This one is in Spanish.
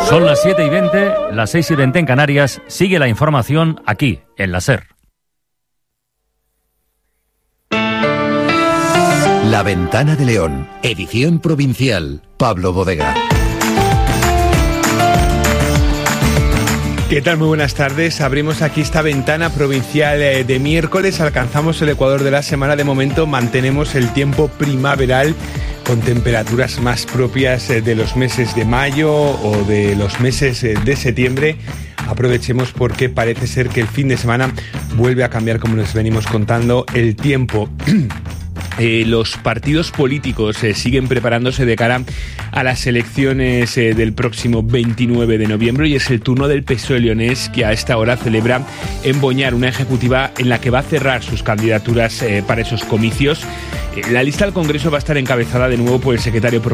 Son las 7:20, las 6:20 en Canarias. Sigue la información aquí, en la SER. La Ventana de León, edición provincial, Pablo Bodega. ¿Qué tal? Muy buenas tardes. Abrimos aquí esta ventana provincial de miércoles. Alcanzamos el ecuador de la semana. De momento mantenemos el tiempo primaveral con temperaturas más propias de los meses de mayo o de los meses de septiembre. Aprovechemos porque parece ser que el fin de semana vuelve a cambiar, como les venimos contando, el tiempo. Los partidos políticos siguen preparándose de cara a las elecciones del próximo 29 de noviembre y es el turno del PSOE leonés, que a esta hora celebra en Boñar una ejecutiva en la que va a cerrar sus candidaturas para esos comicios. La lista al Congreso va a estar encabezada de nuevo por el secretario